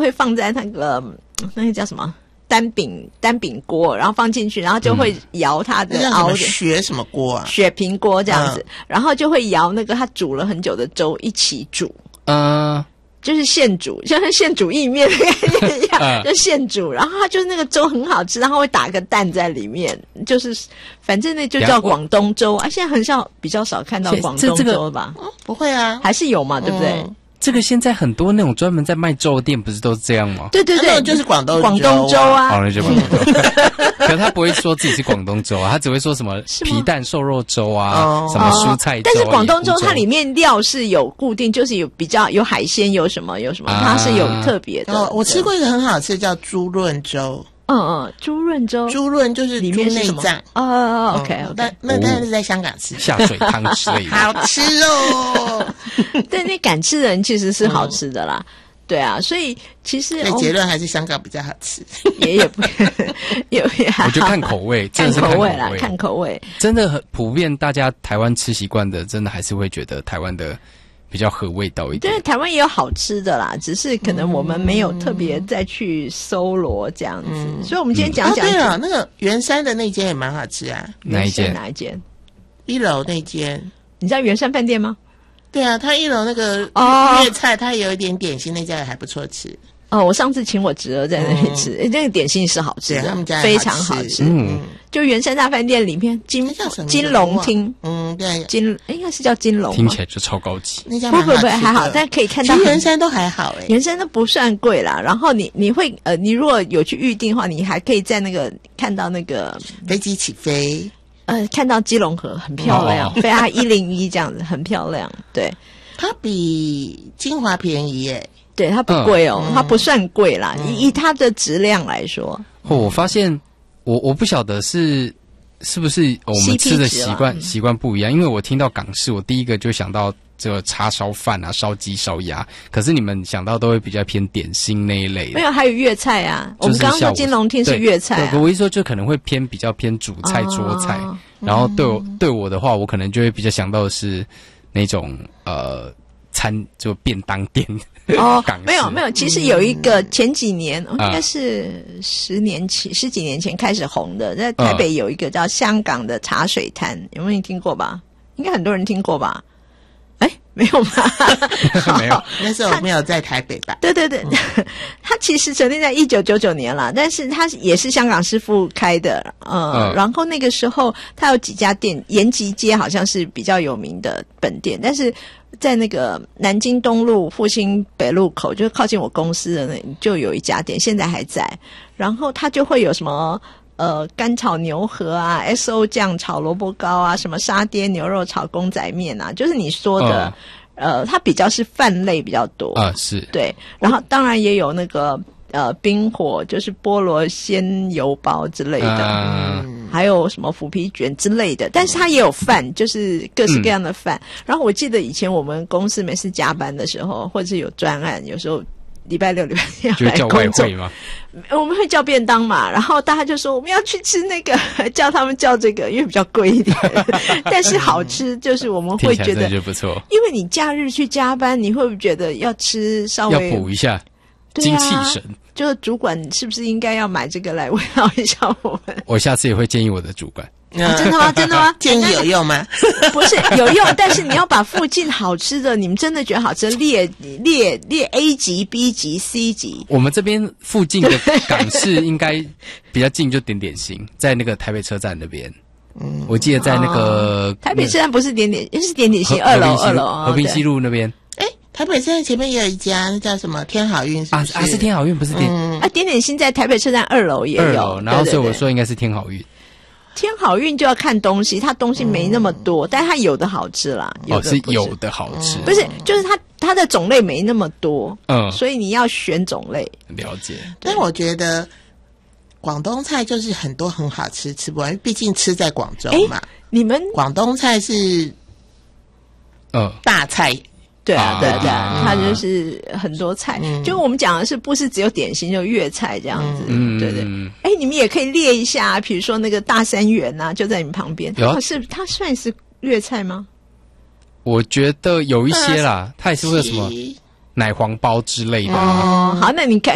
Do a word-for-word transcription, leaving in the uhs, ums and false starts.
会放在那个那个叫什么单饼单饼锅，然后放进去，然后就会摇它的熬的、 嗯、雪什么锅啊？ 雪平锅这样子、嗯，然后就会摇那个它煮了很久的粥一起煮。 嗯。 就是现煮，像是现煮意面的概念一样、嗯，就现煮，然后它就是那个粥很好吃，然后会打个蛋在里面，就是反正那就叫广东粥啊。现在很少比较少看到广东粥吧、 这个嗯？不会啊， 还是有嘛，对不对？ 嗯这个现在很多那种专门在卖粥的店，不是都是这样吗？ 对对对， 那就是广东广东粥啊。 哦，那就广东粥。可是他不会说自己是广东粥啊，他只会说什么皮蛋瘦肉粥啊， 哦、 什么蔬菜粥、啊。 但是广东粥它里面料是有固定，就是有比较有海鲜，有什么有什么，它是有特别的、 哦。我吃过一个很好吃，叫猪润粥。 嗯嗯，猪润粥， 猪润就是猪内脏。 哦哦 ，OK， 那那那是在香港吃下水汤之类的， 好吃哦。 对，那敢吃的人其实是好吃的啦。嗯、对啊，所以其实那结论还是香港比较好吃， 也也不也也还好。 我觉得看口味，真的是看口味啦， 看口味， 真的很普遍。大家台湾吃习惯的，真的还是会觉得台湾的比较合味道一点。 对，台湾也有好吃的啦，只是可能我们没有特别再去搜罗这样子。嗯、所以，我们今天讲讲、 嗯。哦，对了，那个圆山的那间也蛮好吃啊。 哪一间？ 哪一间？ 一楼那间。 你知道圆山饭店吗？ 对啊，他一楼那个粤菜，它有一点点心，那家也还不错吃。 哦，我上次请我侄儿在那里吃，嗯、那个点心是好吃的， 他们家非常好吃。嗯，就圆山大饭店里面金金龙厅， 嗯，对， 金应该是叫金龙， 听起来就超高级。 那家不不不还好，但可以看到。 其实圆山都还好哎、欸， 圆山都不算贵啦。然后你你会呃，你如果有去预定的话，你还可以在那个看到那个飞机起飞， 呃，看到基隆河很漂亮，飞啊一零一这样子很漂亮，对。 它比金华便宜耶， 对，它不贵哦，嗯、它不算贵啦，嗯、以以它的质量来说。 哦，我发现我我不晓得是是不是我们吃的习惯习惯不一样，因为我听到港式，我第一个就想到这个叉烧饭啊、烧鸡、烧鸭，可是你们想到都会比较偏点心那一类的。 没有，还有粤菜啊。 就是、 我们刚刚说金龙厅是粤菜、啊， 对，我一说就可能会偏比较偏主菜、桌菜，哦、然后对我、嗯、对我的话，我可能就会比较想到的是。那种呃餐就便当店哦，没有没有，其实有一个前几年、嗯、应该是十年前、十几年前开始红的，在台北有一个叫香港的茶水摊，有没有听过吧？应该很多人听过吧？哎，没有吗？ 没有， 那时候我没有在台北吧？ 对对对，嗯、他其实成立在一九九九年了，但是他也是香港师傅开的，呃、嗯，然后那个时候他有几家店，延吉街好像是比较有名的本店，但是在那个南京东路复兴北路口，就靠近我公司的那就有一家店，现在还在，然后他就会有什么。呃，干炒牛河啊 ，S O 酱炒萝卜糕啊，什么沙爹牛肉炒公仔面啊，就是你说的，嗯、呃，它比较是饭类比较多啊，是对，然后当然也有那个呃冰火，就是菠萝鲜油包之类的，嗯、还有什么腐皮卷之类的，但是它也有饭，就是各式各样的饭。嗯、然后我记得以前我们公司每次加班的时候，或者是有专案，有时候。礼拜六、礼拜天要来工作吗？ 我们会叫便当嘛，然后大家就说我们要去吃那个，叫他们叫这个，因为比较贵一点，但是好吃，就是我们会觉得就不错。 因为你假日去加班，你会不会觉得要吃稍微要补一下精气神？ 啊、就是主管是不是应该要买这个来慰劳一下我们？ 我下次也会建议我的主管。 啊、真的吗？真的吗？ 建议有用吗？ 不是有用，但是你要把附近好吃的，你们真的觉得好吃，列列列 A 级、B 级、C 级。 我们这边附近的港式应该比较近，就点点心，在那个台北车站那边。嗯，我记得在那个、 哦、台北车站不是点点，是点点心二楼二楼和平西路那边。 哎，台北车站前面也有一家，那叫什么天好运是不是？ 啊啊，是天好运，不是点、 嗯、啊点点心在台北车站二楼也有， 二楼，然后所以我说应该是天好运。 天好运就要看东西，它东西没那么多，嗯、但它有的好吃啦。有的哦，是有的好吃， 不是，就是它它的种类没那么多， 嗯， 所以你要选种类。 了解。 但我觉得广东菜就是很多很好吃，吃不完，毕竟吃在广州嘛。 你们广东菜是嗯大菜。 对啊，对啊，对啊，它就是很多菜，嗯、就我们讲的是不是只有点心，就粤菜这样子，嗯、对对。哎，你们也可以列一下，比如说那个大三元啊，就在你们旁边，它是它算是粤菜吗？ 我觉得有一些啦，它也是会有什么奶黄包之类的。 哦，好，那你看。